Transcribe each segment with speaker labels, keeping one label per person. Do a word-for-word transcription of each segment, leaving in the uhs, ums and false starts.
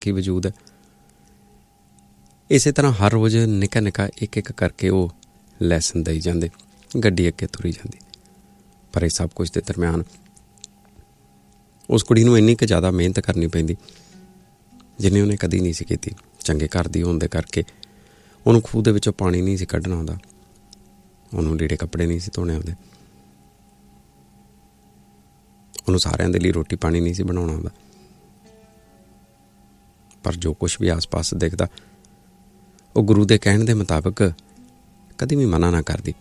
Speaker 1: ਕੀ ਵਜੂਦ ਹੈ। ਇਸੇ ਤਰ੍ਹਾਂ ਹਰ ਰੋਜ਼ ਨਿੱਕਾ ਨਿੱਕਾ ਇੱਕ ਇੱਕ ਕਰਕੇ ਉਹ ਲੈਸਨ ਦੇਈ ਜਾਂਦੇ, ਗੱਡੀ ਅੱਗੇ ਤੁਰੀ ਜਾਂਦੀ। ਪਰ ਇਹ ਸਭ ਕੁਝ ਦੇ ਦਰਮਿਆਨ ਉਸ ਕੁੜੀ ਨੂੰ ਇੰਨੀ ਕੁ ਜ਼ਿਆਦਾ ਮਿਹਨਤ ਕਰਨੀ ਪੈਂਦੀ ਜਿੰਨੀ ਉਹਨੇ ਕਦੀ ਨਹੀਂ ਸੀ ਕੀਤੀ। ਚੰਗੇ ਘਰ ਦੀ ਹੋਣ ਦੇ ਕਰਕੇ ਉਹਨੂੰ ਖੂਹ ਦੇ ਵਿੱਚੋਂ ਪਾਣੀ ਨਹੀਂ ਸੀ ਕੱਢਣਾ ਆਉਂਦਾ, ਉਹਨੂੰ ਲੀੜੇ ਕੱਪੜੇ ਨਹੀਂ ਸੀ ਧੋਣੇ ਆਉਂਦੇ, ਉਹਨੂੰ ਸਾਰਿਆਂ ਦੇ ਲਈ ਰੋਟੀ ਪਾਣੀ ਨਹੀਂ ਸੀ ਬਣਾਉਣਾ ਆਉਂਦਾ। ਪਰ ਜੋ ਕੁਛ ਵੀ ਆਸ ਪਾਸ ਦਿਖਦਾ ਉਹ ਗੁਰੂ ਦੇ ਕਹਿਣ ਦੇ ਮੁਤਾਬਕ ਕਦੀ ਵੀ ਮਨਾ ਨਾ ਕਰਦੀ।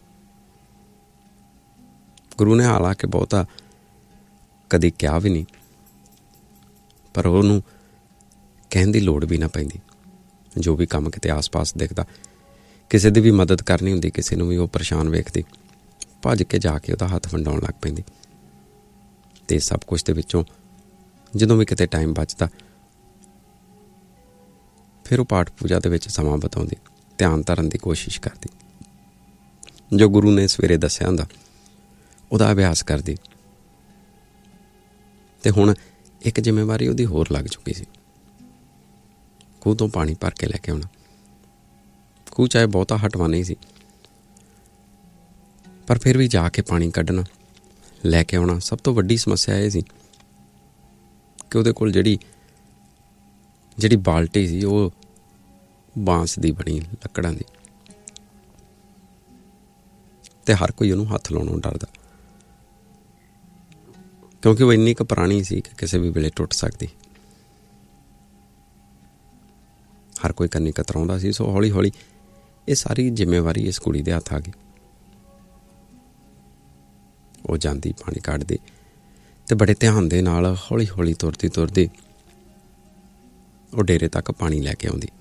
Speaker 1: ਗੁਰੂ ਨੇ ਹਾਲਾਂਕਿ ਬਹੁਤਾ ਕਦੀ ਕਿਹਾ ਵੀ ਨਹੀਂ, ਪਰ ਉਹਨੂੰ ਕਹਿਣ ਦੀ ਲੋੜ ਵੀ ਨਾ ਪੈਂਦੀ। ਜੋ ਵੀ ਕੰਮ ਕਿਤੇ ਆਸ ਪਾਸ ਦਿਖਦਾ, ਕਿਸੇ ਦੀ ਵੀ ਮਦਦ ਕਰਨੀ ਹੁੰਦੀ, ਕਿਸੇ ਨੂੰ ਵੀ ਉਹ ਪਰੇਸ਼ਾਨ ਵੇਖਦੀ, ਭੱਜ ਕੇ ਜਾ ਕੇ ਉਹਦਾ ਹੱਥ ਵੰਡਾਉਣ ਲੱਗ ਪੈਂਦੀ। ਅਤੇ ਸਭ ਕੁਛ ਦੇ ਵਿੱਚੋਂ ਜਦੋਂ ਵੀ ਕਿਤੇ ਟਾਈਮ ਬਚਦਾ ਫਿਰ ਉਹ ਪਾਠ ਪੂਜਾ ਦੇ ਵਿੱਚ ਸਮਾਂ ਬਿਤਾਉਂਦੀ, ਧਿਆਨ ਧਰਨ ਦੀ ਕੋਸ਼ਿਸ਼ ਕਰਦੀ, ਜੋ ਗੁਰੂ ਨੇ ਸਵੇਰੇ ਦੱਸਿਆ ਹੁੰਦਾ ਉਹਦਾ ਅਭਿਆਸ ਕਰਦੀ। ਅਤੇ ਹੁਣ ਇੱਕ ਜ਼ਿੰਮੇਵਾਰੀ ਉਹਦੀ ਹੋਰ ਲੱਗ ਚੁੱਕੀ ਸੀ, ਖੂਹ ਤੋਂ ਪਾਣੀ ਭਰ ਕੇ ਲੈ ਕੇ ਆਉਣਾ। ਖੂਹ ਚਾਹੇ ਬਹੁਤਾ ਹਟਵਾ ਨਹੀਂ ਸੀ, ਪਰ ਫਿਰ ਵੀ ਜਾ ਕੇ ਪਾਣੀ ਕੱਢਣਾ, ਲੈ ਕੇ ਆਉਣਾ। ਸਭ ਤੋਂ ਵੱਡੀ ਸਮੱਸਿਆ ਇਹ ਸੀ ਕਿ ਉਹਦੇ ਕੋਲ ਜਿਹੜੀ ਜਿਹੜੀ ਬਾਲਟੀ ਸੀ ਉਹ ਬਾਂਸ ਦੀ ਬਣੀ, ਲੱਕੜਾਂ ਦੀ, ਅਤੇ ਹਰ ਕੋਈ ਉਹਨੂੰ ਹੱਥ ਲਾਉਣੋਂ ਡਰਦਾ, ਕਿਉਂਕਿ ਉਹ ਇੰਨੀ ਕੁ ਪੁਰਾਣੀ ਸੀ ਕਿ ਕਿਸੇ ਵੀ ਵੇਲੇ ਟੁੱਟ ਸਕਦੀ। ਹਰ ਕੋਈ ਕੰਨੀ ਕਤਰਾਉਂਦਾ ਸੀ। ਸੋ ਹੌਲੀ ਹੌਲੀ ਇਹ ਸਾਰੀ ਜ਼ਿੰਮੇਵਾਰੀ ਇਸ ਕੁੜੀ ਦੇ ਹੱਥ ਆ ਗਈ। ਉਹ ਜਾਂਦੀ, ਪਾਣੀ ਕੱਢਦੀ, ਅਤੇ ਬੜੇ ਧਿਆਨ ਦੇ ਨਾਲ ਹੌਲੀ ਹੌਲੀ ਤੁਰਦੀ ਤੁਰਦੀ ਉਹ ਡੇਰੇ ਤੱਕ ਪਾਣੀ ਲੈ ਕੇ ਆਉਂਦੀ।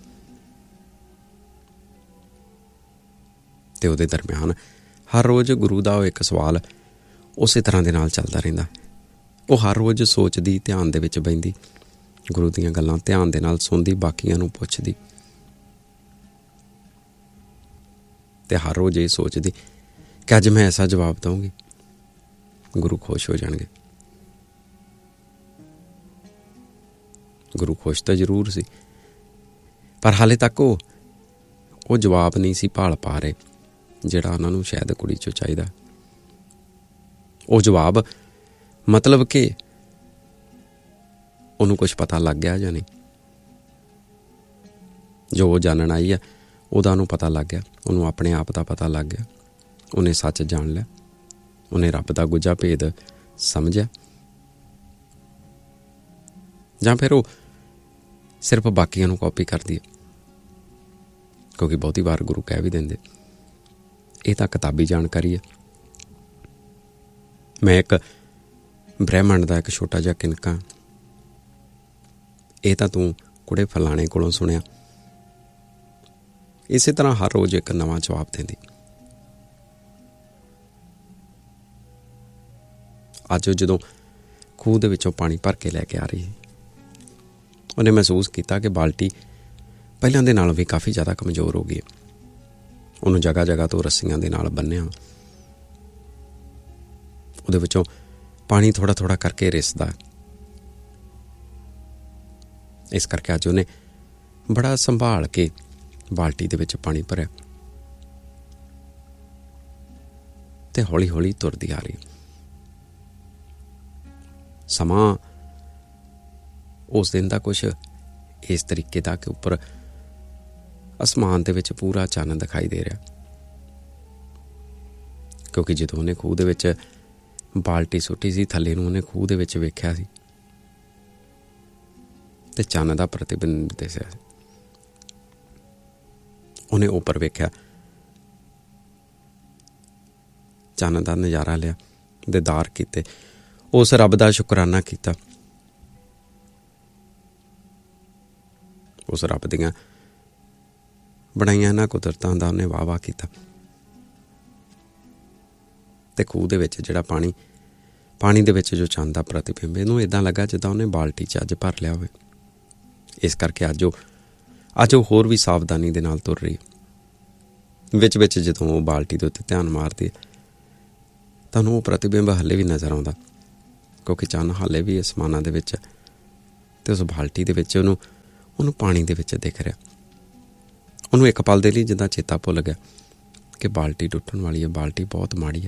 Speaker 1: ਅਤੇ ਉਹਦੇ ਦਰਮਿਆਨ ਹਰ ਰੋਜ਼ ਗੁਰੂ ਦਾ ਉਹ ਇੱਕ ਸਵਾਲ ਉਸੇ ਤਰ੍ਹਾਂ ਦੇ ਨਾਲ ਚੱਲਦਾ ਰਹਿੰਦਾ। ਉਹ ਹਰ ਰੋਜ਼ ਸੋਚਦੀ, ਧਿਆਨ ਦੇ ਵਿੱਚ ਬਹਿੰਦੀ, ਗੁਰੂ ਦੀਆਂ ਗੱਲਾਂ ਧਿਆਨ ਦੇ ਨਾਲ ਸੁਣਦੀ, ਬਾਕੀਆਂ ਨੂੰ ਪੁੱਛਦੀ, ਅਤੇ ਹਰ ਰੋਜ਼ ਇਹ ਸੋਚਦੀ ਕਿ ਅੱਜ ਮੈਂ ਐਸਾ ਜਵਾਬ ਦਊਂਗੀ ਗੁਰੂ ਖੁਸ਼ ਹੋ ਜਾਣਗੇ। ਗੁਰੂ ਖੁਸ਼ ਤਾਂ ਜ਼ਰੂਰ ਸੀ, ਪਰ ਹਾਲੇ ਤੱਕ ਉਹ ਉਹ ਜਵਾਬ ਨਹੀਂ ਸੀ ਭਾਲ ਪਾ ਰਹੇ ਜਿਹੜਾ ਉਹਨਾਂ ਨੂੰ ਸ਼ਾਇਦ ਕੁੜੀ 'ਚੋਂ ਚਾਹੀਦਾ। ਉਹ ਜਵਾਬ ਮਤਲਬ ਕਿ ਉਹਨੂੰ ਕੁਛ ਪਤਾ ਲੱਗ ਗਿਆ ਜਾਂ ਨਹੀਂ। ਜੋ ਉਹ ਜਾਣਨ ਆਈ ਆ ਉਹਦਾ ਉਹਨੂੰ ਪਤਾ ਲੱਗ ਗਿਆ, ਉਹਨੂੰ ਆਪਣੇ ਆਪ ਦਾ ਪਤਾ ਲੱਗ ਗਿਆ, ਉਹਨੇ ਸੱਚ ਜਾਣ ਲਿਆ, ਉਹਨੇ ਰੱਬ ਦਾ ਗੁੱਝਾ ਭੇਦ ਸਮਝਿਆ। ਜਾਂ ਫਿਰ ਉਹ ਸਿਰਫ ਬਾਕੀਆਂ ਨੂੰ ਕਾਪੀ ਕਰਦੀ ਹੈ, ਕਿਉਂਕਿ ਬਹੁਤੀ ਵਾਰ ਗੁਰੂ ਕਹਿ ਵੀ ਦਿੰਦੇ ਇਹ ਤਾਂ ਕਿਤਾਬੀ ਜਾਣਕਾਰੀ ਹੈ। ਮੈਂ ਇੱਕ ਬ੍ਰਹਿਮੰਡ ਦਾ ਇੱਕ ਛੋਟਾ ਜਿਹਾ ਕਿਨਕਾ, ਇਹ ਤਾਂ ਤੂੰ ਕੁੜੇ ਫਲਾਣੇ ਕੋਲੋਂ ਸੁਣਿਆ। ਇਸੇ ਤਰ੍ਹਾਂ ਹਰ ਰੋਜ਼ ਇੱਕ ਨਵਾਂ ਜਵਾਬ ਦਿੰਦੀ। ਅੱਜ ਉਹ ਜਦੋਂ ਖੂਹ ਦੇ ਵਿੱਚੋਂ ਪਾਣੀ ਭਰ ਕੇ ਲੈ ਕੇ ਆ ਰਹੀ ਸੀ, ਉਹਨੇ ਮਹਿਸੂਸ ਕੀਤਾ ਕਿ ਬਾਲਟੀ ਪਹਿਲਾਂ ਦੇ ਨਾਲ ਵੀ ਕਾਫੀ ਜ਼ਿਆਦਾ ਕਮਜ਼ੋਰ ਹੋ ਗਈ। ਉਹਨੂੰ ਜਗ੍ਹਾ ਜਗ੍ਹਾ ਤੋਂ ਰੱਸੀਆਂ ਦੇ ਨਾਲ ਬੰਨ੍ਹਿਆ, ਉਹਦੇ ਵਿੱਚੋਂ ਪਾਣੀ ਥੋੜ੍ਹਾ ਥੋੜ੍ਹਾ ਕਰਕੇ ਰਿਸਦਾ। ਇਸ ਕਰਕੇ ਅੱਜ ਉਹਨੇ ਬੜਾ ਸੰਭਾਲ ਕੇ ਬਾਲਟੀ ਦੇ ਵਿੱਚ ਪਾਣੀ ਭਰਿਆ ਅਤੇ ਹੌਲੀ ਹੌਲੀ ਤੁਰਦੀ ਆ ਰਹੀ। ਸਮਾਂ ਉਸ ਦਿਨ ਦਾ ਕੁਛ ਇਸ ਤਰੀਕੇ ਦਾ ਕਿ ਉੱਪਰ ਅਸਮਾਨ ਦੇ ਵਿੱਚ ਪੂਰਾ ਚੰਨ ਦਿਖਾਈ ਦੇ ਰਿਹਾ, ਕਿਉਂਕਿ ਜਦੋਂ ਉਹਨੇ ਖੂਹ ਦੇ ਵਿੱਚ ਬਾਲਟੀ ਸੁੱਟੀ ਸੀ, ਥੱਲੇ ਨੂੰ ਉਹਨੇ ਖੂਹ ਦੇ ਵਿੱਚ ਵੇਖਿਆ ਸੀ ਅਤੇ ਚੰਨ ਦਾ ਪ੍ਰਤੀਬਿੰਬ ਦਿਸਿਆ ਸੀ। ਉਹਨੇ ਉੱਪਰ ਵੇਖਿਆ, ਚੰਨ ਦਾ ਨਜ਼ਾਰਾ ਲਿਆ, ਦੀਦਾਰ ਕੀਤੇ, ਉਸ ਰੱਬ ਦਾ ਸ਼ੁਕਰਾਨਾ ਕੀਤਾ, ਉਸ ਰੱਬ ਦੀਆਂ ਬਣਾਈਆਂ ਇਹਨਾਂ ਕੁਦਰਤਾਂ ਦਾ ਉਹਨੇ ਵਾਹ ਵਾਹ ਕੀਤਾ। ਅਤੇ ਖੂਹ ਦੇ ਵਿੱਚ ਜਿਹੜਾ ਪਾਣੀ ਪਾਣੀ ਦੇ ਵਿੱਚ ਜੋ ਚੰਨ ਦਾ ਪ੍ਰਤੀਬਿੰਬ, ਇਹਨੂੰ ਇੱਦਾਂ ਲੱਗਾ ਜਿੱਦਾਂ ਉਹਨੇ ਬਾਲਟੀ 'ਚ ਅੱਜ ਭਰ ਲਿਆ ਹੋਵੇ। ਇਸ ਕਰਕੇ ਅੱਜ ਉਹ ਅੱਜ ਉਹ ਹੋਰ ਵੀ ਸਾਵਧਾਨੀ ਦੇ ਨਾਲ ਤੁਰ ਰਹੀ। ਵਿੱਚ ਵਿੱਚ ਜਦੋਂ ਉਹ ਬਾਲਟੀ ਦੇ ਉੱਤੇ ਧਿਆਨ ਮਾਰਦੀ ਤਾਂ ਉਹਨੂੰ ਉਹ ਪ੍ਰਤੀਬਿੰਬ ਹਾਲੇ ਵੀ ਨਜ਼ਰ ਆਉਂਦਾ, ਕਿਉਂਕਿ ਚੰਨ ਹਾਲੇ ਵੀ ਅਸਮਾਨਾਂ ਦੇ ਵਿੱਚ ਅਤੇ ਉਸ ਬਾਲਟੀ ਦੇ ਵਿੱਚ ਉਹਨੂੰ ਉਹਨੂੰ ਪਾਣੀ ਦੇ ਵਿੱਚ ਦਿਖ ਰਿਹਾ। ਉਹਨੂੰ ਇੱਕ ਪਲ ਦੇ ਲਈ ਜਿੱਦਾਂ ਚੇਤਾ ਭੁੱਲ ਗਿਆ ਕਿ ਬਾਲਟੀ ਟੁੱਟਣ ਵਾਲੀ ਹੈ, ਬਾਲਟੀ ਬਹੁਤ ਮਾੜੀ ਹੈ।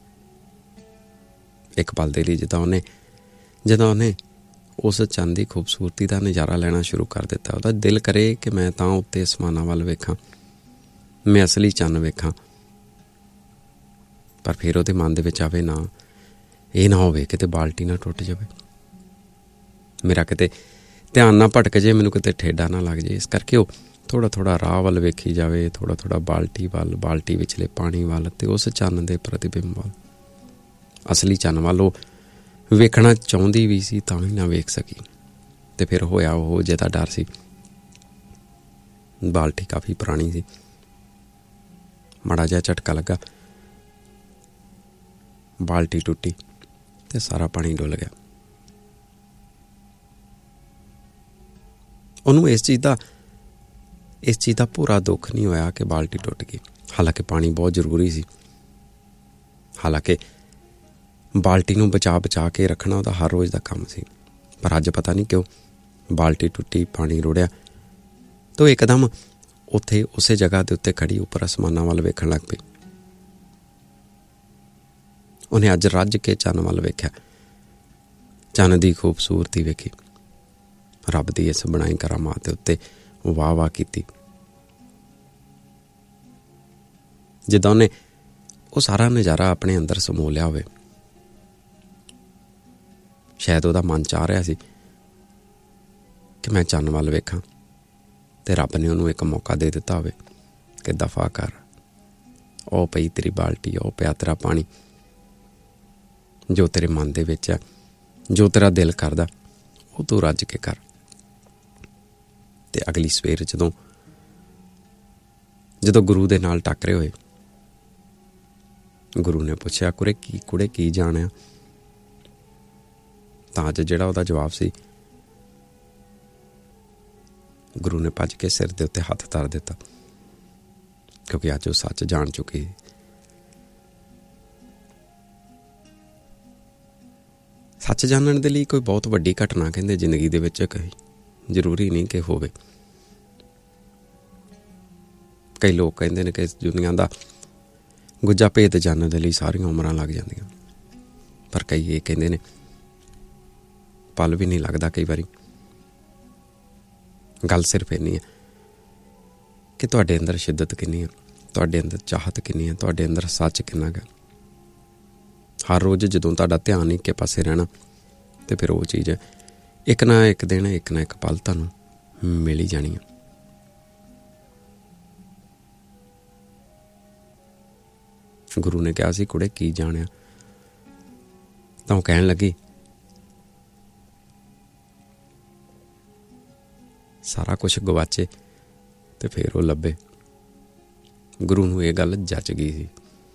Speaker 1: ਇੱਕ ਪਲ ਦੇ ਲਈ ਜਿੱਦਾਂ ਉਹਨੇ ਜਦੋਂ ਉਹਨੇ ਉਸ ਚੰਨ ਦੀ ਖੂਬਸੂਰਤੀ ਦਾ ਨਜ਼ਾਰਾ ਲੈਣਾ ਸ਼ੁਰੂ ਕਰ ਦਿੱਤਾ, ਉਹਦਾ ਦਿਲ ਕਰੇ ਕਿ ਮੈਂ ਤਾਂ ਉੱਤੇ ਅਸਮਾਨਾਂ ਵੱਲ ਵੇਖਾਂ, ਮੈਂ ਅਸਲੀ ਚੰਨ ਵੇਖਾਂ। ਪਰ ਫਿਰ ਉਹਦੇ ਮਨ ਦੇ ਵਿੱਚ ਆਵੇ, ਨਾ ਇਹ ਨਾ ਹੋਵੇ ਕਿਤੇ ਬਾਲਟੀ ਨਾ ਟੁੱਟ ਜਾਵੇ, ਮੇਰਾ ਕਿਤੇ ਧਿਆਨ ਨਾ ਭਟਕ ਜੇ, ਮੈਨੂੰ ਕਿਤੇ ਠੇਡਾ ਨਾ ਲੱਗ ਜੇ। ਇਸ ਕਰਕੇ ਉਹ ਥੋੜ੍ਹਾ ਥੋੜ੍ਹਾ ਰਾਹ ਵੱਲ ਵੇਖੀ ਜਾਵੇ, ਥੋੜ੍ਹਾ ਥੋੜ੍ਹਾ ਬਾਲਟੀ ਵੱਲ, ਬਾਲਟੀ ਵਿਚਲੇ ਪਾਣੀ ਵੱਲ ਅਤੇ ਉਸ ਚੰਨ ਦੇ ਪ੍ਰਤੀਬਿੰਬ ਵੱਲ, ਅਸਲੀ ਚੰਨ ਵੱਲ ਉਹ ਵੇਖਣਾ ਚਾਹੁੰਦੀ ਵੀ ਸੀ ਤਾਂ ਵੀ ਨਾ ਵੇਖ ਸਕੀ। ਅਤੇ ਫਿਰ ਹੋਇਆ ਉਹ ਜਿਹਦਾ ਡਰ ਸੀ। ਬਾਲਟੀ ਕਾਫੀ ਪੁਰਾਣੀ ਸੀ, ਮਾੜਾ ਜਿਹਾ ਝਟਕਾ ਲੱਗਾ, ਬਾਲਟੀ ਟੁੱਟੀ ਅਤੇ ਸਾਰਾ ਪਾਣੀ ਡੁੱਲ ਗਿਆ। ਉਹਨੂੰ ਇਸ ਚੀਜ਼ ਦਾ ਇਸ ਚੀਜ਼ ਦਾ ਪੂਰਾ ਦੁੱਖ ਨਹੀਂ ਹੋਇਆ ਕਿ ਬਾਲਟੀ ਟੁੱਟ ਗਈ। ਹਾਲਾਂਕਿ ਪਾਣੀ ਬਹੁਤ ਜ਼ਰੂਰੀ ਸੀ, ਹਾਲਾਂਕਿ ਬਾਲਟੀ ਨੂੰ ਬਚਾ ਬਚਾ ਕੇ ਰੱਖਣਾ ਉਹਦਾ ਹਰ ਰੋਜ਼ ਦਾ ਕੰਮ ਸੀ। ਪਰ ਅੱਜ ਪਤਾ ਨਹੀਂ ਕਿਉਂ ਬਾਲਟੀ ਟੁੱਟੀ, ਪਾਣੀ ਰੁੜਿਆ ਤਾਂ ਇੱਕਦਮ ਉੱਥੇ ਉਸੇ ਜਗ੍ਹਾ ਦੇ ਉੱਤੇ ਖੜੀ ਉੱਪਰ ਅਸਮਾਨਾਂ ਵੱਲ ਵੇਖਣ ਲੱਗ ਪਈ। ਉਹਨੇ ਅੱਜ ਰੱਜ ਕੇ ਚੰਨ ਵੱਲ ਵੇਖਿਆ, ਚੰਨ ਦੀ ਖੂਬਸੂਰਤੀ ਵੇਖੀ, ਰੱਬ ਦੀ ਇਸ ਬਣਾਈ ਕਰਾਮਾਤ ਦੇ ਉੱਤੇ ਵਾਹ ਵਾਹ ਕੀਤੀ। ਜਿੱਦਾਂ ਉਹਨੇ ਉਹ ਸਾਰਾ ਨਜ਼ਾਰਾ ਆਪਣੇ ਅੰਦਰ ਸਮੋ ਲਿਆ ਹੋਵੇ। ਸ਼ਾਇਦ ਉਹਦਾ ਮਨ ਚਾਹ ਰਿਹਾ ਸੀ ਕਿ ਮੈਂ ਚੰਨ ਵੱਲ ਵੇਖਾਂ, ਅਤੇ ਰੱਬ ਨੇ ਉਹਨੂੰ ਇੱਕ ਮੌਕਾ ਦੇ ਦਿੱਤਾ ਹੋਵੇ ਕਿ ਦਫਾ ਕਰ, ਉਹ ਪਈ ਤੇਰੀ ਬਾਲਟੀ, ਉਹ ਪਿਆ ਤੇਰਾ ਪਾਣੀ, ਜੋ ਤੇਰੇ ਮਨ ਦੇ ਵਿੱਚ ਹੈ, ਜੋ ਤੇਰਾ ਦਿਲ ਕਰਦਾ ਉਹ ਤੂੰ ਰੱਜ ਕੇ ਕਰ। ਅਤੇ ਅਗਲੀ ਸਵੇਰ ਜਦੋਂ ਜਦੋਂ ਗੁਰੂ ਦੇ ਨਾਲ ਟੱਕਰੇ ਹੋਏ, ਗੁਰੂ ਨੇ ਪੁੱਛਿਆ, ਕੁੜੇ ਕੀ ਕੁੜੇ ਕੀ ਜਾਣਿਆ? ਤਾਂ ਅੱਜ ਜਿਹੜਾ ਉਹਦਾ ਜਵਾਬ ਸੀ, ਗੁਰੂ ਨੇ ਭੱਜ ਕੇ ਸਿਰ ਦੇ ਉੱਤੇ ਹੱਥ ਧਰ ਦਿੱਤਾ, ਕਿਉਂਕਿ ਅੱਜ ਉਹ ਸੱਚ ਜਾਣ ਚੁੱਕੀ। ਸੱਚ ਜਾਣਨ ਦੇ ਲਈ ਕੋਈ ਬਹੁਤ ਵੱਡੀ ਘਟਨਾ ਕਹਿੰਦੇ ਜ਼ਿੰਦਗੀ ਦੇ ਵਿੱਚ ਕਹੀ ਜ਼ਰੂਰੀ ਨਹੀਂ ਕਿ ਹੋਵੇ। ਕਈ ਲੋਕ ਕਹਿੰਦੇ ਨੇ ਕਿ ਇਸ ਦੁਨੀਆ ਦਾ ਗੁੱਜਾ ਭੇਦ ਜਾਣਨ ਦੇ ਲਈ ਸਾਰੀਆਂ ਉਮਰਾਂ ਲੱਗ ਜਾਂਦੀਆਂ, ਪਰ ਕਈ ਇਹ ਕਹਿੰਦੇ ਨੇ ਪਲ ਵੀ ਨਹੀਂ ਲੱਗਦਾ। ਕਈ ਵਾਰੀ ਗੱਲ ਸਿਰਫ ਇੰਨੀ ਹੈ ਕਿ ਤੁਹਾਡੇ ਅੰਦਰ ਸ਼ਿੱਦਤ ਕਿੰਨੀ ਹੈ, ਤੁਹਾਡੇ ਅੰਦਰ ਚਾਹਤ ਕਿੰਨੀ ਹੈ, ਤੁਹਾਡੇ ਅੰਦਰ ਸੱਚ ਕਿੰਨਾ ਗਾ। ਹਰ ਰੋਜ਼ ਜਦੋਂ ਤੁਹਾਡਾ ਧਿਆਨ ਇੱਕ ਪਾਸੇ ਰਹਿਣਾ, ਅਤੇ ਫਿਰ ਉਹ ਚੀਜ਼ ਇੱਕ ਨਾ ਇੱਕ ਦਿਨ, ਇੱਕ ਨਾ ਇੱਕ ਪਲ ਤੁਹਾਨੂੰ ਮਿਲ ਹੀ ਜਾਣੀ ਹੈ। ਗੁਰੂ ਨੇ ਕਿਹਾ ਸੀ, ਕੁੜੇ ਕੀ ਜਾਣਿਆ? ਤਾਂ ਉਹ ਕਹਿਣ ਲੱਗੀ, ਸਾਰਾ ਕੁਛ ਗਵਾਚੇ ਤੇ ਫਿਰ ਉਹ ਲੱਭੇ। ਗੁਰੂ ਨੂੰ ਇਹ ਗੱਲ ਜੱਚ ਗਈ ਸੀ,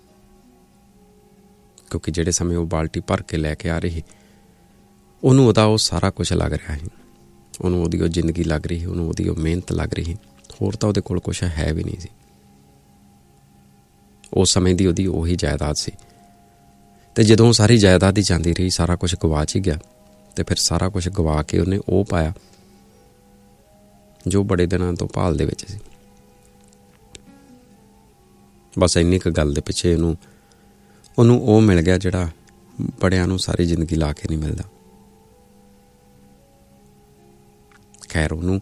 Speaker 1: ਕਿਉਂਕਿ ਜਿਹੜੇ ਸਮੇਂ ਉਹ ਬਾਲਟੀ ਭਰ ਕੇ ਲੈ ਕੇ ਆ ਰਹੀ, ਉਹਨੂੰ ਉਹਦਾ ਉਹ ਸਾਰਾ ਕੁਛ ਲੱਗ ਰਿਹਾ ਸੀ। ਉਹਨੂੰ ਉਹਦੀ ਉਹ ਜ਼ਿੰਦਗੀ ਲੱਗ ਰਹੀ ਸੀ, ਉਹਨੂੰ ਉਹਦੀ ਉਹ ਮਿਹਨਤ ਲੱਗ ਰਹੀ ਸੀ। ਹੋਰ ਤਾਂ ਉਹਦੇ ਕੋਲ ਕੁਛ ਹੈ ਵੀ ਨਹੀਂ ਸੀ। ਉਸ ਸਮੇਂ ਦੀ ਉਹਦੀ ਉਹੀ ਜਾਇਦਾਦ ਸੀ। ਅਤੇ ਜਦੋਂ ਸਾਰੀ ਜਾਇਦਾਦ ਹੀ ਜਾਂਦੀ ਰਹੀ, ਸਾਰਾ ਕੁਛ ਗਵਾਚ ਹੀ ਗਿਆ। ਅਤੇ ਫਿਰ ਸਾਰਾ ਕੁਛ ਗਵਾ ਕੇ ਉਹਨੇ ਉਹ ਪਾਇਆ ਜੋ ਬੜੇ ਦਿਨਾਂ ਤੋਂ ਭਾਲ ਦੇ ਵਿੱਚ ਸੀ। ਬਸ ਇੰਨੀ ਕੁ ਗੱਲ ਦੇ ਪਿੱਛੇ ਉਹਨੂੰ ਉਹਨੂੰ ਉਹ ਮਿਲ ਗਿਆ ਜਿਹੜਾ ਬੜਿਆਂ ਨੂੰ ਸਾਰੀ ਜ਼ਿੰਦਗੀ ਲਾ ਕੇ ਨਹੀਂ ਮਿਲਦਾ। ਖੈਰ, ਉਹਨੂੰ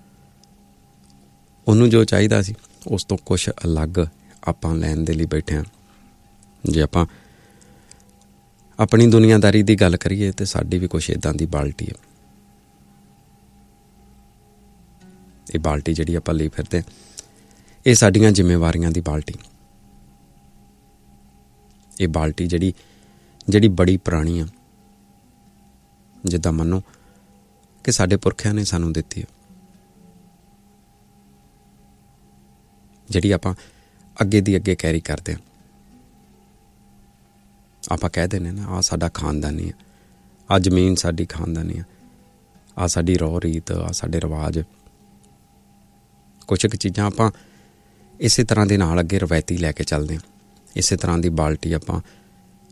Speaker 1: ਉਹਨੂੰ ਜੋ ਚਾਹੀਦਾ ਸੀ ਉਸ ਤੋਂ ਕੁਛ ਅਲੱਗ ਆਪਾਂ ਲੈਣ ਦੇ ਲਈ ਬੈਠੇ ਹਾਂ। ਜੇ ਆਪਾਂ ਆਪਣੀ ਦੁਨੀਆਦਾਰੀ ਦੀ ਗੱਲ ਕਰੀਏ ਤਾਂ ਸਾਡੀ ਵੀ ਕੁਛ ਇੱਦਾਂ ਦੀ ਬਾਲਟੀ ਹੈ। ਇਹ ਬਾਲਟੀ ਜਿਹੜੀ ਆਪਾਂ ਲਈ ਫਿਰਦੇ, ਇਹ ਸਾਡੀਆਂ ਜ਼ਿੰਮੇਵਾਰੀਆਂ ਦੀ ਬਾਲਟੀ। ਇਹ ਬਾਲਟੀ ਜਿਹੜੀ ਜਿਹੜੀ ਬੜੀ ਪੁਰਾਣੀ ਆ, ਜਿੱਦਾਂ ਮੰਨੋ ਕਿ ਸਾਡੇ ਪੁਰਖਿਆਂ ਨੇ ਸਾਨੂੰ ਦਿੱਤੀ ਹੈ, ਜਿਹੜੀ ਆਪਾਂ ਅੱਗੇ ਦੀ ਅੱਗੇ ਕੈਰੀ ਕਰਦੇ ਹਾਂ। ਆਪਾਂ ਕਹਿ ਦਿੰਦੇ ਨਾ, ਆਹ ਸਾਡਾ ਖਾਨਦਾਨੀ ਹੈ, ਆਹ ਜ਼ਮੀਨ ਸਾਡੀ ਖਾਨਦਾਨੀ ਹੈ, ਆਹ ਸਾਡੀ ਰਹੁ ਰੀਤ, ਆਹ ਸਾਡੇ ਰਿਵਾਜ। ਕੁਛ ਕੁ ਚੀਜ਼ਾਂ ਆਪਾਂ ਇਸੇ ਤਰ੍ਹਾਂ ਦੇ ਨਾਲ ਅੱਗੇ ਰਵਾਇਤੀ ਲੈ ਕੇ ਚੱਲਦੇ ਹਾਂ। ਇਸੇ ਤਰ੍ਹਾਂ ਦੀ ਬਾਲਟੀ ਆਪਾਂ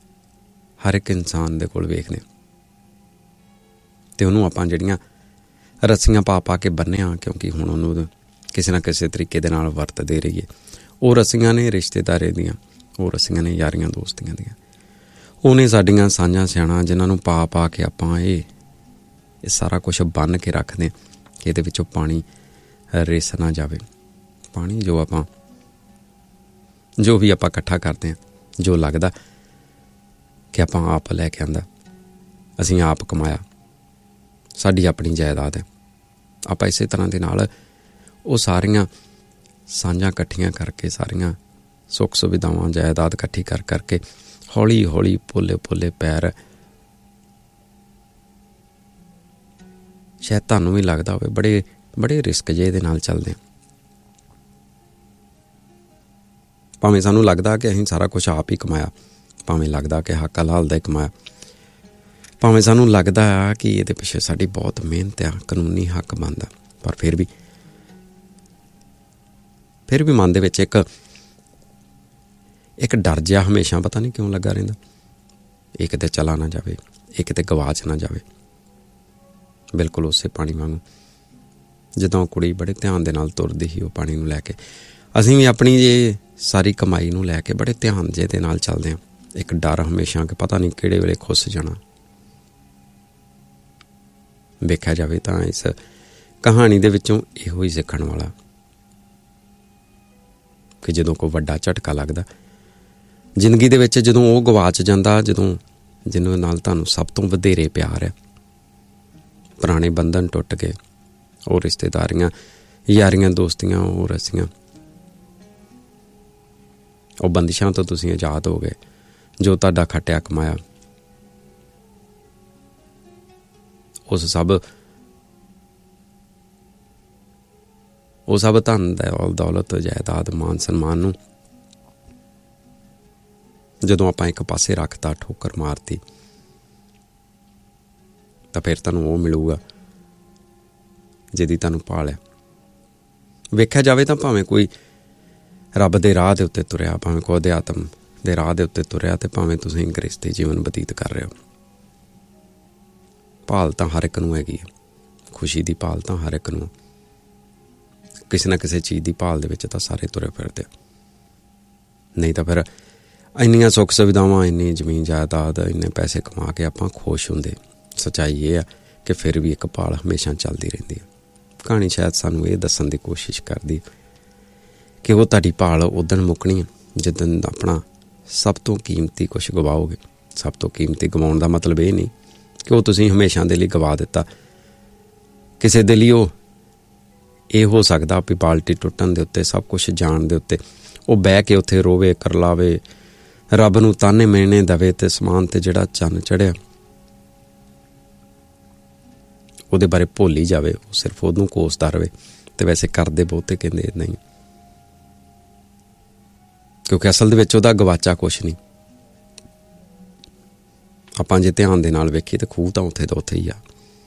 Speaker 1: ਹਰ ਇੱਕ ਇਨਸਾਨ ਦੇ ਕੋਲ ਵੇਖਦੇ ਹਾਂ, ਅਤੇ ਉਹਨੂੰ ਆਪਾਂ ਜਿਹੜੀਆਂ ਰੱਸੀਆਂ ਪਾ ਪਾ ਕੇ ਬੰਨ੍ਹਿਆ, ਕਿਉਂਕਿ ਹੁਣ ਉਹਨੂੰ ਕਿਸੇ ਨਾ ਕਿਸੇ ਤਰੀਕੇ ਦੇ ਨਾਲ ਵਰਤਦੇ ਰਹੀਏ। ਉਹ ਰੱਸੀਆਂ ਨੇ ਰਿਸ਼ਤੇਦਾਰੀ ਦੀਆਂ, ਉਹ ਰੱਸੀਆਂ ਨੇ ਯਾਰੀਆਂ ਦੋਸਤੀਆਂ ਦੀਆਂ, ਉਹਨੇ ਸਾਡੀਆਂ ਸਾਂਝਾਂ ਸਿਆਣਾ ਜਿਨ੍ਹਾਂ ਨੂੰ ਪਾ ਪਾ ਕੇ ਆਪਾਂ ਇਹ ਇਹ ਸਾਰਾ ਕੁਛ ਬੰਨ੍ਹ ਕੇ ਰੱਖਦੇ ਕਿ ਇਹਦੇ ਵਿੱਚੋਂ ਪਾਣੀ ਰਿਸ ਨਾ ਜਾਵੇ। ਪਾਣੀ ਜੋ ਆਪਾਂ ਜੋ ਵੀ ਆਪਾਂ ਇਕੱਠਾ ਕਰਦੇ ਹਾਂ, ਜੋ ਲੱਗਦਾ ਕਿ ਆਪਾਂ ਆਪ ਲੈ ਕੇ ਆਂਦਾ, ਅਸੀਂ ਆਪ ਕਮਾਇਆ, ਸਾਡੀ ਆਪਣੀ ਜਾਇਦਾਦ ਹੈ, ਆਪਾਂ ਇਸੇ ਤਰ੍ਹਾਂ ਦੇ ਨਾਲ ਉਹ ਸਾਰੀਆਂ ਸਾਂਝਾਂ ਇਕੱਠੀਆਂ ਕਰਕੇ, ਸਾਰੀਆਂ ਸੁੱਖ ਸੁਵਿਧਾਵਾਂ ਜਾਇਦਾਦ ਇਕੱਠੀ ਕਰ ਕਰਕੇ ਹੌਲੀ ਹੌਲੀ ਪੋਲੇ ਪੋਲੇ ਪੈਰ, ਸ਼ਾਇਦ ਤੁਹਾਨੂੰ ਵੀ ਲੱਗਦਾ ਹੋਵੇ, ਬੜੇ ਬੜੇ ਰਿਸਕ ਜਿਹੇ ਦੇ ਨਾਲ ਚੱਲਦੇ ਹਾਂ। ਭਾਵੇਂ ਸਾਨੂੰ ਲੱਗਦਾ ਕਿ ਅਸੀਂ ਸਾਰਾ ਕੁਛ ਆਪ ਹੀ ਕਮਾਇਆ, ਭਾਵੇਂ ਲੱਗਦਾ ਕਿ ਹੱਕ ਹਲਾਲ ਦਾ ਹੀ ਕਮਾਇਆ, ਭਾਵੇਂ ਸਾਨੂੰ ਲੱਗਦਾ ਆ ਕਿ ਇਹਦੇ ਪਿੱਛੇ ਸਾਡੀ ਬਹੁਤ ਮਿਹਨਤ ਆ, ਕਾਨੂੰਨੀ ਹੱਕ ਬਣਦਾ, ਪਰ ਫਿਰ ਵੀ ਫਿਰ ਵੀ ਮਨ ਦੇ ਵਿੱਚ ਇੱਕ ਇੱਕ ਡਰ ਜਿਹਾ ਹਮੇਸ਼ਾ ਪਤਾ ਨਹੀਂ ਕਿਉਂ ਲੱਗਾ ਰਹਿੰਦਾ, ਇਹ ਕਿਤੇ ਚਲਾ ਨਾ ਜਾਵੇ, ਇਹ ਕਿਤੇ ਗਵਾਚ ਨਾ ਜਾਵੇ। ਬਿਲਕੁਲ ਉਸੇ ਪਾਣੀ ਵਾਂਗੂ ਜਦੋਂ ਕੁੜੀ ਬੜੇ ਧਿਆਨ ਦੇ ਨਾਲ ਤੁਰਦੀ ਸੀ ਉਹ ਪਾਣੀ ਨੂੰ ਲੈ ਕੇ, ਅਸੀਂ ਵੀ ਆਪਣੀ ਇਹ ਸਾਰੀ ਕਮਾਈ ਨੂੰ ਲੈ ਕੇ ਬੜੇ ਧਿਆਨ ਜਿਹੇ ਦੇ ਨਾਲ ਚੱਲਦੇ ਹਾਂ। ਇੱਕ ਡਰ ਹਮੇਸ਼ਾ ਕਿ ਪਤਾ ਨਹੀਂ ਕਿਹੜੇ ਵੇਲੇ ਖੁੱਸ ਜਾਣਾ। ਵੇਖਿਆ ਜਾਵੇ ਤਾਂ ਇਸ ਕਹਾਣੀ ਦੇ ਵਿੱਚੋਂ ਇਹੋ ਹੀ ਸਿੱਖਣ ਵਾਲਾ ਕਿ ਜਦੋਂ ਕੋਈ ਵੱਡਾ ਝਟਕਾ ਲੱਗਦਾ ਜ਼ਿੰਦਗੀ ਦੇ ਵਿੱਚ, ਜਦੋਂ ਉਹ ਗਵਾਚ ਜਾਂਦਾ, ਜਦੋਂ ਜਿਹਨਾਂ ਨਾਲ ਤੁਹਾਨੂੰ ਸਭ ਤੋਂ ਵਧੇਰੇ ਪਿਆਰ ਹੈ, ਪੁਰਾਣੇ ਬੰਧਨ ਟੁੱਟ ਗਏ, ਉਹ ਰਿਸ਼ਤੇਦਾਰੀਆਂ, ਯਾਰੀਆਂ ਦੋਸਤੀਆਂ, ਉਹ ਰੱਸੀਆਂ, ਉਹ ਬੰਦਿਸ਼ਾਂ ਤੋਂ ਤੁਸੀਂ ਆਜ਼ਾਦ ਹੋ ਗਏ, ਜੋ ਤੁਹਾਡਾ ਖੱਟਿਆ ਕਮਾਇਆ, ਉਸ ਸਭ ਉਹ ਸਭ ਧਨ ਦੌਲਤ, ਜਾਇਦਾਦ, ਮਾਨ ਸਨਮਾਨ ਨੂੰ ਜਦੋਂ ਆਪਾਂ ਇੱਕ ਪਾਸੇ ਰੱਖਤਾ, ਠੋਕਰ ਮਾਰਤੀ, ਤਾਂ ਫਿਰ ਤੁਹਾਨੂੰ ਉਹ ਮਿਲੂਗਾ ਜਿਹਦੀ ਤੁਹਾਨੂੰ ਭਾਲ ਹੈ। ਵੇਖਿਆ ਜਾਵੇ ਤਾਂ ਭਾਵੇਂ ਕੋਈ ਰੱਬ ਦੇ ਰਾਹ ਦੇ ਉੱਤੇ ਤੁਰਿਆ, ਭਾਵੇਂ ਕੋਈ ਅਧਿਆਤਮ ਦੇ ਰਾਹ ਦੇ ਉੱਤੇ ਤੁਰਿਆ, ਤੇ ਭਾਵੇਂ ਤੁਸੀਂ ਗ੍ਰਸਤੀ ਜੀਵਨ ਬਤੀਤ ਕਰ ਰਹੇ ਹੋ, ਭਾਲ ਤਾਂ ਹਰ ਇੱਕ ਨੂੰ ਹੈਗੀ ਹੈ। ਖੁਸ਼ੀ ਦੀ ਭਾਲ ਤਾਂ ਹਰ ਇੱਕ ਨੂੰ, ਕਿਸੇ ਨਾ ਕਿਸੇ ਚੀਜ਼ ਦੀ ਭਾਲ ਦੇ ਵਿੱਚ ਤਾਂ ਸਾਰੇ ਤੁਰੇ ਫਿਰਦੇ। ਨਹੀਂ ਤਾਂ ਫਿਰ ਇੰਨੀਆਂ ਸੁੱਖ ਸੁਵਿਧਾਵਾਂ, ਇੰਨੀ ਜ਼ਮੀਨ ਜਾਇਦਾਦ, ਇੰਨੇ ਪੈਸੇ ਕਮਾ ਕੇ ਆਪਾਂ ਖੁਸ਼ ਹੁੰਦੇ। ਸੱਚਾਈ ਇਹ ਆ ਕਿ ਫਿਰ ਵੀ ਇੱਕ ਭਾਲ ਹਮੇਸ਼ਾ ਚੱਲਦੀ ਰਹਿੰਦੀ ਹੈ। ਕਹਾਣੀ ਸ਼ਾਇਦ ਸਾਨੂੰ ਇਹ ਦੱਸਣ ਦੀ ਕੋਸ਼ਿਸ਼ ਕਰਦੀ ਕਿ ਉਹ ਤੁਹਾਡੀ ਭਾਲ ਉਦਣ ਮੁੱਕਣੀ ਹੈ ਜਿੱਦਣ ਆਪਣਾ ਸਭ ਤੋਂ ਕੀਮਤੀ ਕੁਛ ਗਵਾਓਗੇ। ਸਭ ਤੋਂ ਕੀਮਤੀ ਗਵਾਉਣ ਦਾ ਮਤਲਬ ਇਹ ਨਹੀਂ ਕਿ ਉਹ ਤੁਸੀਂ ਹਮੇਸ਼ਾ ਦੇ ਲਈ ਗਵਾ ਦਿੱਤਾ। ਕਿਸੇ ਦੇ ਲਈ ਉਹ ਇਹ ਹੋ ਸਕਦਾ ਵੀ ਬਾਲਟੀ ਟੁੱਟਣ ਦੇ ਉੱਤੇ, ਸਭ ਕੁਛ ਜਾਣ ਦੇ ਉੱਤੇ ਉਹ ਬਹਿ ਕੇ ਉੱਥੇ ਰੋਵੇ, ਕਰਲਾਵੇ, ਰੱਬ ਨੂੰ ਤਾਨੇ ਮਿਹਣੇ ਦੇਵੇ, ਤੇ ਸਮਾਨ ਤੇ ਜਿਹੜਾ ਚੰਨ ਚੜਿਆ ਉਹਦੇ ਬਾਰੇ ਭੁੱਲ ਹੀ ਜਾਵੇ, ਉਹ ਸਿਰਫ ਉਹਨੂੰ ਕੋਸਦਾ ਰਵੇ। ਤੇ ਵੈਸੇ ਕਰਦੇ ਬਹੁਤੇ ਕਹਿੰਦੇ ਨਹੀਂ, ਕਿਉਂਕਿ ਅਸਲ ਦੇ ਵਿੱਚ ਉਹਦਾ ਗਵਾਚਾ ਕੁਛ ਨਹੀਂ। ਆਪਾਂ ਜੇ ਧਿਆਨ ਦੇ ਨਾਲ ਵੇਖੀਏ ਤਾਂ ਖੂਹ ਤਾਂ ਉੱਥੇ ਦਾ ਉੱਥੇ ਹੀ ਆ।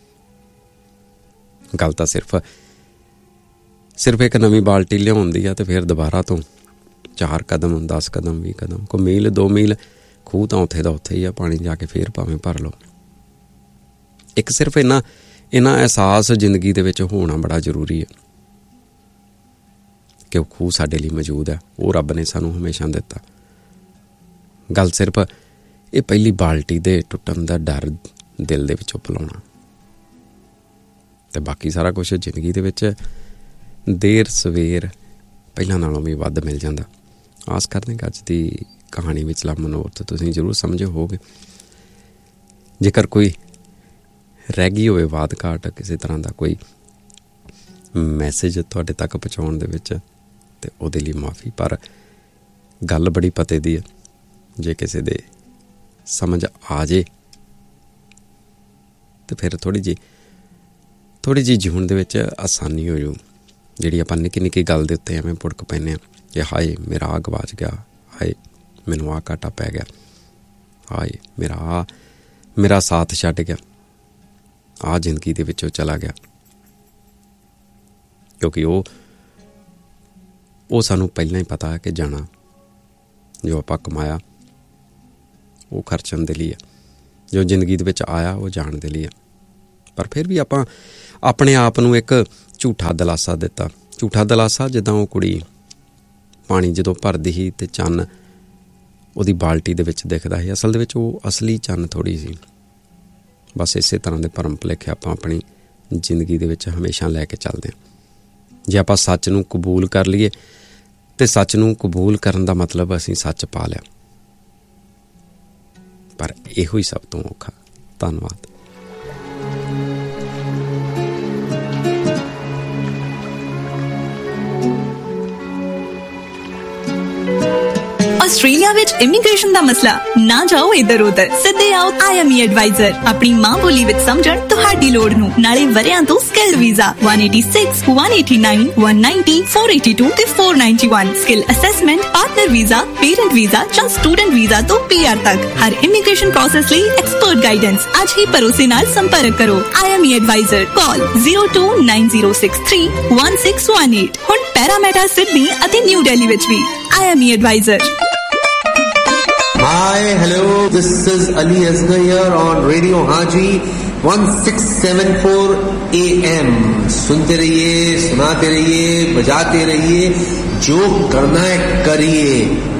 Speaker 1: ਗੱਲ ਤਾਂ ਸਿਰਫ ਸਿਰਫ ਇੱਕ ਨਵੀਂ ਬਾਲਟੀ ਲਿਆਉਣ ਦੀ ਆ, ਤੇ ਫਿਰ ਦੁਬਾਰਾ ਤੋਂ ਚਾਰ ਕਦਮ, ਦਸ ਕਦਮ, ਵੀਹ ਕਦਮ, ਕੋਈ ਮੀਲ, ਦੋ ਮੀਲ, ਖੂਹ ਤਾਂ ਉੱਥੇ ਦਾ ਉੱਥੇ ਹੀ ਆ। ਪਾਣੀ ਜਾ ਕੇ ਫਿਰ ਭਾਵੇਂ ਭਰ ਲਓ। ਇੱਕ ਸਿਰਫ ਇਹਨਾਂ ਇਹਨਾਂ ਅਹਿਸਾਸ ਜ਼ਿੰਦਗੀ ਦੇ ਵਿੱਚ ਹੋਣਾ ਬੜਾ ਜ਼ਰੂਰੀ ਹੈ ਕਿ ਉਹ ਖੂਹ ਸਾਡੇ ਲਈ ਮੌਜੂਦ ਹੈ, ਉਹ ਰੱਬ ਨੇ ਸਾਨੂੰ ਹਮੇਸ਼ਾ ਦਿੱਤਾ। ਗੱਲ ਸਿਰਫ ਇਹ ਪਹਿਲੀ ਬਾਲਟੀ ਦੇ ਟੁੱਟਣ ਦਾ ਡਰ ਦਿਲ ਦੇ ਵਿੱਚੋਂ ਭੁਲਾਉਣਾ, ਤੇ ਬਾਕੀ ਸਾਰਾ ਕੁਛ ਜ਼ਿੰਦਗੀ ਦੇ ਵਿੱਚ ਦੇਰ ਸਵੇਰ ਪਹਿਲਾਂ ਨਾਲੋਂ ਵੀ ਵੱਧ ਮਿਲ ਜਾਂਦਾ। ਆਸ ਕਰਦੇ ਕਿ ਅੱਜ ਦੀ ਕਹਾਣੀ ਵਿਚਲਾ ਮਨੋਰਥ ਤੁਸੀਂ ਜ਼ਰੂਰ ਸਮਝੇ ਹੋਵੋਗੇ। ਜੇਕਰ ਕੋਈ ਰਹਿ ਗਈ ਹੋਵੇ ਬਾਤ ਘਾਟ, ਕਿਸੇ ਤਰ੍ਹਾਂ ਦਾ ਕੋਈ ਮੈਸੇਜ ਤੁਹਾਡੇ ਤੱਕ ਪਹੁੰਚਾਉਣ ਦੇ ਵਿੱਚ, ਤੇ ਉਹਦੇ ਲਈ ਮਾਫੀ। ਪਰ ਗੱਲ ਬੜੀ ਪਤੇ ਦੀ ਹੈ, ਜੇ ਕਿਸੇ ਦੇ ਸਮਝ ਆ ਜੇ ਤੇ ਫਿਰ ਥੋੜ੍ਹੀ ਜਿਹੀ ਥੋੜ੍ਹੀ ਜਿਹੀ ਜੀਵਨ ਦੇ ਵਿੱਚ ਆਸਾਨੀ ਹੋ ਜਾਊ। ਜਿਹੜੀ ਆਪਾਂ ਨਿੱਕੀ ਨਿੱਕੀ ਗੱਲ ਦੇ ਉੱਤੇ ਐਵੇਂ ਭੁੜਕ ਪੈਂਦੇ ਹਾਂ ਕਿ ਹਾਏ ਮੇਰਾ ਆਹ ਗਵਾਚ ਗਿਆ, ਹਾਏ ਮੈਨੂੰ ਆਹ ਘਾਟਾ ਪੈ ਗਿਆ, ਹਾਏ ਮੇਰਾ ਆ ਮੇਰਾ ਸਾਥ ਛੱਡ ਗਿਆ, ਆਹ ਜ਼ਿੰਦਗੀ ਦੇ ਵਿੱਚੋਂ ਚਲਾ ਗਿਆ। ਕਿਉਂਕਿ ਉਹ ਉਹ ਸਾਨੂੰ ਪਹਿਲਾਂ ਹੀ ਪਤਾ ਹੈ ਕਿ ਜਾਣਾ, ਜੋ ਆਪਾਂ ਕਮਾਇਆ ਉਹ ਖਰਚਣ ਦੇ ਲਈ ਆ, ਜੋ ਜ਼ਿੰਦਗੀ ਦੇ ਵਿੱਚ ਆਇਆ ਉਹ ਜਾਣ ਦੇ ਲਈ ਆ। ਪਰ ਫਿਰ ਵੀ ਆਪਾਂ ਆਪਣੇ ਆਪ ਨੂੰ ਇੱਕ ਝੂਠਾ ਦਿਲਾਸਾ ਦਿੱਤਾ। ਝੂਠਾ ਦਿਲਾਸਾ ਜਿੱਦਾਂ ਉਹ ਕੁੜੀ ਪਾਣੀ ਜਦੋਂ ਭਰਦੀ ਸੀ ਅਤੇ ਚੰਨ ਉਹਦੀ ਬਾਲਟੀ ਦੇ ਵਿੱਚ ਦਿਖਦਾ ਸੀ, ਅਸਲ ਦੇ ਵਿੱਚ ਉਹ ਅਸਲੀ ਚੰਨ ਥੋੜ੍ਹੀ ਸੀ। ਬਸ ਇਸੇ ਤਰ੍ਹਾਂ ਦੇ ਭਰਮ ਭੁਲੇਖੇ ਆਪਾਂ ਆਪਣੀ ਜ਼ਿੰਦਗੀ ਦੇ ਵਿੱਚ ਹਮੇਸ਼ਾ ਲੈ ਕੇ ਚੱਲਦੇ ਹਾਂ। ਜੇ ਆਪਾਂ ਸੱਚ ਨੂੰ ਕਬੂਲ ਕਰ ਲਈਏ ਅਤੇ ਸੱਚ ਨੂੰ ਕਬੂਲ ਕਰਨ ਦਾ ਮਤਲਬ ਅਸੀਂ ਸੱਚ ਪਾ ਲਿਆ, ਪਰ ਇਹੋ ਹੀ ਸਭ ਤੋਂ ਔਖਾ। ਧੰਨਵਾਦ।
Speaker 2: ਆਸਟ੍ਰੇਲੀਆ ਵਿੱਚ ਇਮੀਗ੍ਰੇਸ਼ਨ ਦਾ ਮਸਲਾ ਨਾ ਜਾਓ ਇੱਧਰ ਉੱਧਰ, ਸਿੱਧੇ ਆਓ ਆਈ ਐਮ ਈ ਐਡਵਾਈਜ਼ਰ। ਆਪਣੀ ਮਾਂ ਬੋਲੀ ਵਿੱਚ ਸਮਝਣ ਤੁਹਾਡੀ ਲੋੜ ਨੂੰ, ਨਾਲੇ ਵਰਿਆਂ ਤੋਂ ਸਕਿੱਲਡ ਵੀਜ਼ਾ ਇੱਕ ਸੌ ਛਿਆਸੀ, ਇੱਕ ਸੌ ਨੜਿਨਵੇਂ, ਇੱਕ ਸੌ ਨੱਵੇਂ, ਚਾਰ ਸੌ ਬਆਸੀ ਤੇ ਚਾਰ ਸੌ ਇਕਾਨਵੇਂ। Skill assessment, partner visa, parent visa ਜਾਂ ਸਟੂਡੈਂਟ ਵੀਜ਼ਾ ਤੋਂ ਪੀ ਆਰ ਤੱਕ ਹਰ ਇਮੀਗ੍ਰੇਸ਼ਨ ਪ੍ਰੋਸੈਸ ਲਈ ਐਕਸਪਰਟ ਗਾਈਡੈਂਸ। ਅੱਜ ਹੀ ਭਰੋਸੇ ਨਾਲ ਸੰਪਰਕ ਕਰੋ। I M E advisor, call zero two nine zero six three one six one eight. ਹੁਣ ਪੈਰਾਮੀਟਾ, ਸਿਡਨੀ ਅਤੇ ਨਿਊ ਦਿੱਲੀ ਵਿੱਚ ਵੀ I M E advisor.
Speaker 3: Hi, hello, this is Ali Asghar here on Radio Haji sixteen seventy-four A M. सुनते रहिए, सुनाते रहिए, बजाते रहिए, जो करना है करिए।